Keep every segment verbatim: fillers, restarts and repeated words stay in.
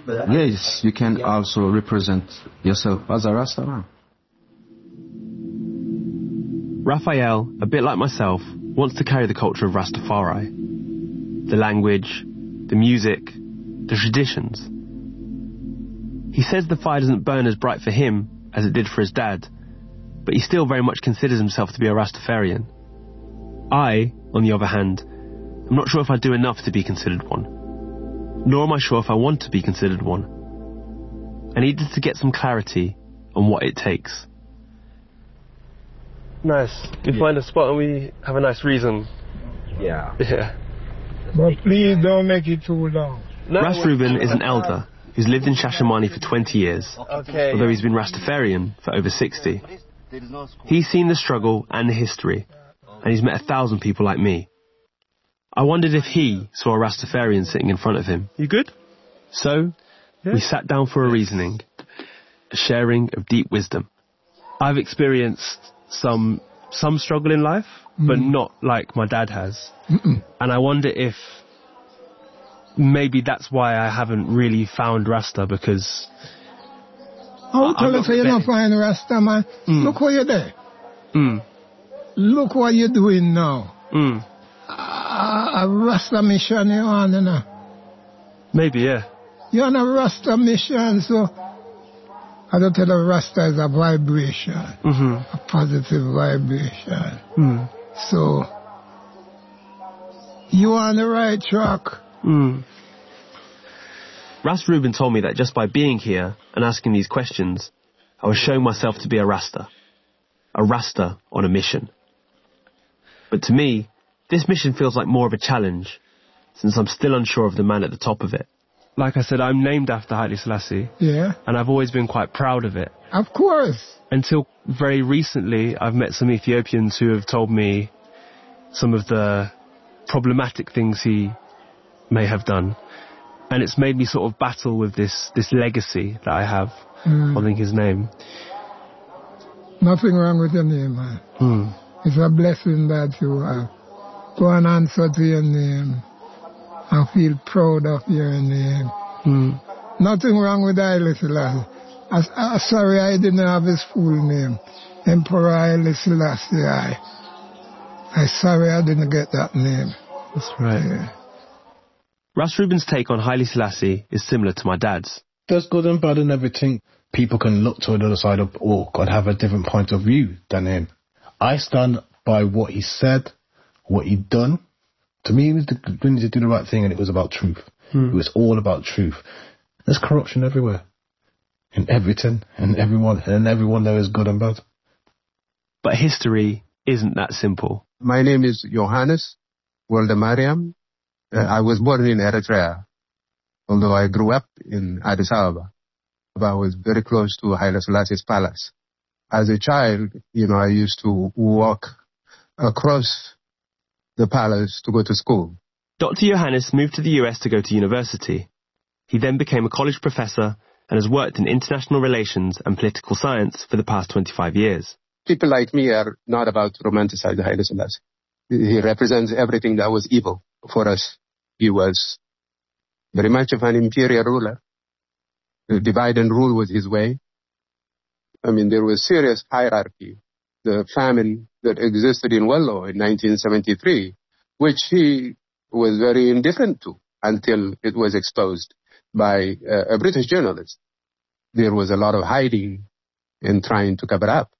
Yes, you can also represent yourself as a Rasta. Raphael, a bit like myself, wants to carry the culture of Rastafari. The language, the music, the traditions. He says the fire doesn't burn as bright for him as it did for his dad, but he still very much considers himself to be a Rastafarian. I, on the other hand, am not sure if I do enough to be considered one. Nor am I sure if I want to be considered one. I needed to get some clarity on what it takes. Nice. We yeah. find a spot and we have a nice reason. Yeah. Yeah. But please don't make it too long. No, Ras Ruben is an elder who's lived in Shashamani for twenty years, okay. although he's been Rastafarian for over sixty. He's seen the struggle and the history, and he's met a thousand people like me. I wondered if he saw a Rastafarian sitting in front of him. You good? So, yeah. we sat down for a reasoning, a sharing of deep wisdom. I've experienced some some struggle in life, mm. but not like my dad has. Mm-mm. And I wonder if maybe that's why I haven't really found Rasta, because... Oh, tell us you're not find Rasta, man. Mm. Look what you're there. Mm. Look what you're doing now. Mm. Uh, a Rasta mission you're on, you know. Maybe, yeah. You're on a Rasta mission, so... I don't tell you Rasta is a vibration, mm-hmm. a positive vibration. Mm. So, you're on the right track. Mm. Ras Ruben told me that just by being here and asking these questions, I was showing myself to be a Rasta. A Rasta on a mission. But to me, this mission feels like more of a challenge, since I'm still unsure of the man at the top of it. Like I said, I'm named after Haile Selassie. Yeah. And I've always been quite proud of it. Of course. Until very recently, I've met some Ethiopians who have told me some of the problematic things he may have done. And it's made me sort of battle with this, this legacy that I have, mm. holding his name. Nothing wrong with your name, man. Mm. It's a blessing that you have. Go and answer to your name. I feel proud of your name. Mm. Nothing wrong with Haile Selassie. I, I, sorry I didn't have his full name. Emperor Haile Selassie. I, I sorry I didn't get that name. That's right. Yeah. Ras Ruben's take on Haile Selassie is similar to my dad's. There's good and bad and everything. People can look to another side of, or could have a different point of view than him. I stand by what he said, what he done. To me, he was doing to do the right thing, and it was about truth. Hmm. It was all about truth. There's corruption everywhere, in everything, and everyone, and everyone there is good and bad. But history isn't that simple. My name is Johannes Woldemariam. Uh, I was born in Eritrea, although I grew up in Addis Ababa. I was very close to Haile Selassie's palace. As a child, you know, I used to walk across the palace to go to school. Doctor Johannes moved to the U S to go to university. He then became a college professor and has worked in international relations and political science for the past twenty-five years. People like me are not about to romanticize Haile Selassie. He represents everything that was evil for us. He was very much of an imperial ruler. The divide and rule was his way. I mean, there was serious hierarchy. The famine that existed in Wello in nineteen seventy-three, which he was very indifferent to until it was exposed by uh, a British journalist. There was a lot of hiding and trying to cover up.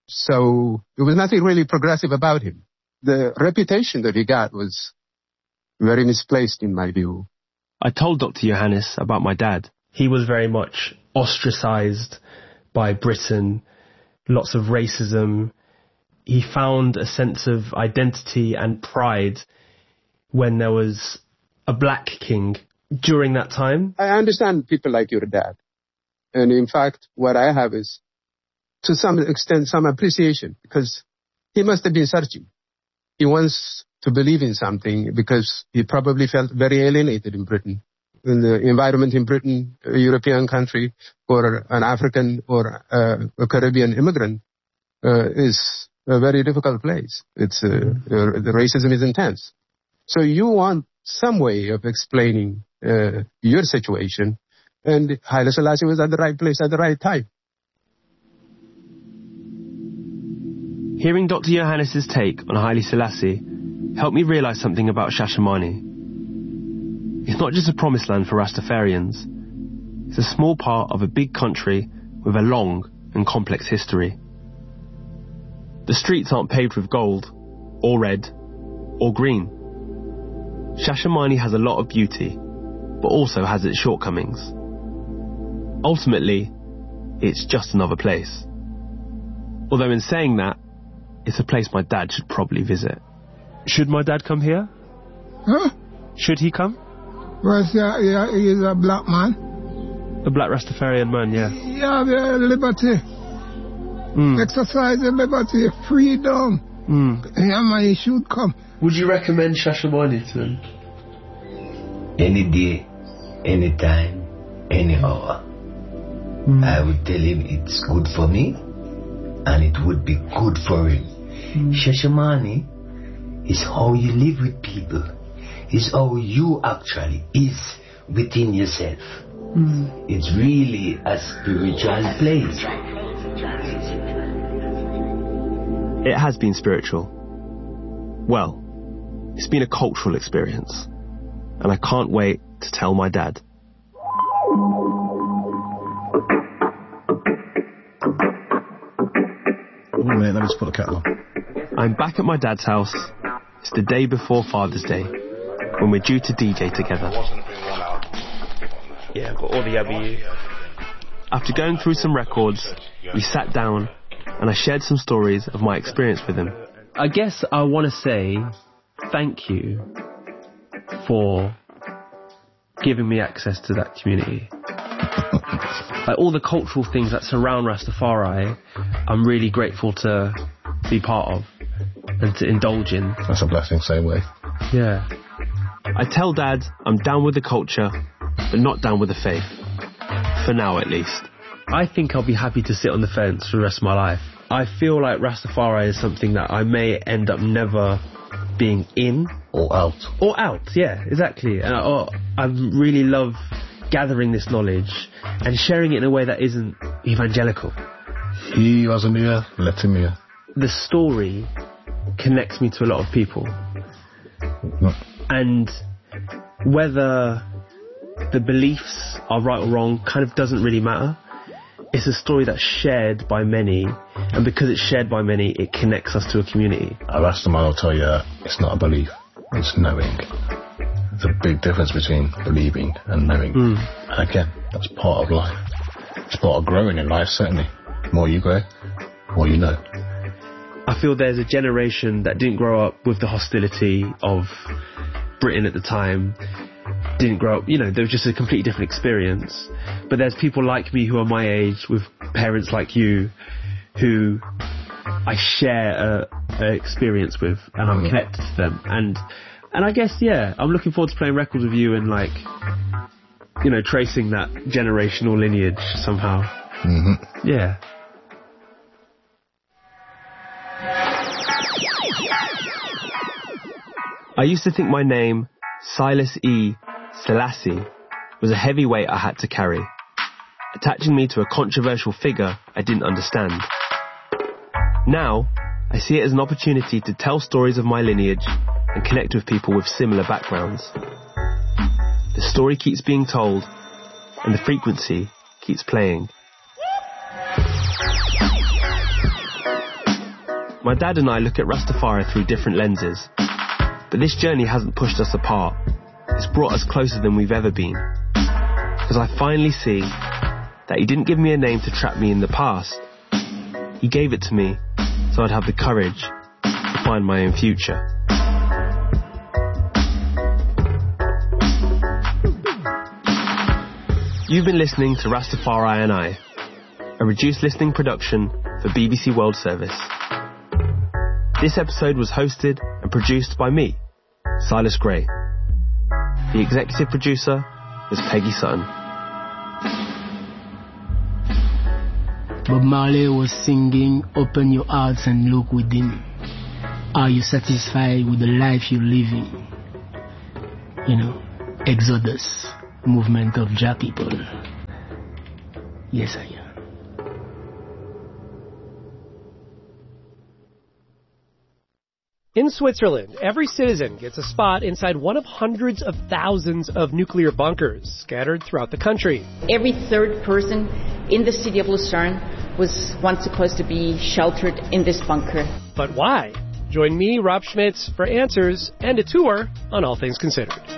So there was nothing really progressive about him. The reputation that he got was very misplaced in my view. I told Doctor Johannes about my dad. He was very much ostracized by Britain, lots of racism. He found a sense of identity and pride when there was a black king during that time. I understand people like your dad. And in fact, what I have is, to some extent, some appreciation, because he must have been searching. He wants to believe in something because he probably felt very alienated in Britain. In the environment in Britain, a European country, or an African or uh, a Caribbean immigrant uh, is a very difficult place. It's uh, uh, the racism is intense. So you want some way of explaining uh, your situation And Haile Selassie was at the right place at the right time. Hearing Doctor Johannes's take on Haile Selassie helped me realise something about Shashamane. It's not just a promised land for Rastafarians. It's a small part of a big country with a long and complex history. The streets aren't paved with gold, or red, or green. Shashamane has a lot of beauty, but also has its shortcomings. Ultimately, it's just another place. Although in saying that, it's a place my dad should probably visit. Should my dad come here? Huh? Should he come? Well, yeah, yeah, he is a black man. A black Rastafarian man, yeah. Yeah, the liberty. Mm. Exercise the liberty, freedom. Mm. Yeah, man, he should come. Would you recommend Shashamane to him? Any day, any time, any hour. Mm. I would tell him it's good for me, and it would be good for him. Mm. Shashamane is how you live with people. Is how you actually is within yourself. Mm. It's really a spiritual place. It has been spiritual. Well, it's been a cultural experience, and I can't wait to tell my dad. One minute, let me just put the kettle on. I'm back at my dad's house. It's the day before Father's Day, when we're due to D J together. Yeah, I've got all the Abbey. After going through some records, we sat down and I shared some stories of my experience with him. I guess I want to say thank you for giving me access to that community. Like all the cultural things that surround Rastafari, I'm really grateful to be part of and to indulge in. That's a blessing, same way. Yeah. I tell Dad I'm down with the culture, but not down with the faith. For now, at least. I think I'll be happy to sit on the fence for the rest of my life. I feel like Rastafari is something that I may end up never being in. Or out. Or out, yeah, exactly. And I, oh, I really love gathering this knowledge and sharing it in a way that isn't evangelical. He who has an ear, let him hear. The story connects me to a lot of people. No. And whether the beliefs are right or wrong kind of doesn't really matter. It's a story that's shared by many, and because it's shared by many, it connects us to a community. A Rastaman will tell you it's not a belief, it's knowing. There's a big difference between believing and knowing. Mm. And again, that's part of life. It's part of growing in life, certainly. The more you grow, the more you know. I feel there's a generation that didn't grow up with the hostility of Britain at the time. Didn't grow up, you know, there was just a completely different experience. But there's people like me who are my age, with parents like you, who I share a, a experience with, and I'm connected to them. And and I guess, yeah, I'm looking forward to playing records with you and, like, you know, tracing that generational lineage somehow. Mm-hmm. Yeah. I used to think my name, Silas E. Selassie, was a heavy weight I had to carry, attaching me to a controversial figure I didn't understand. Now, I see it as an opportunity to tell stories of my lineage and connect with people with similar backgrounds. The story keeps being told, and the frequency keeps playing. My dad and I look at Rastafari through different lenses, but this journey hasn't pushed us apart. It's brought us closer than we've ever been. Because I finally see that he didn't give me a name to trap me in the past. He gave it to me so I'd have the courage to find my own future. You've been listening to Rastafari and I, a reduced listening production for B B C World Service. This episode was hosted and produced by me, Silas Gray. The executive producer was Peggy Sutton. Bob Marley was singing, "Open your hearts and look within. Are you satisfied with the life you're living?" You know, Exodus, movement of Jah people. Yes, I am. In Switzerland, every citizen gets a spot inside one of hundreds of thousands of nuclear bunkers scattered throughout the country. Every third person in the city of Lucerne was once supposed to be sheltered in this bunker. But why? Join me, Rob Schmitz, for answers and a tour on All Things Considered.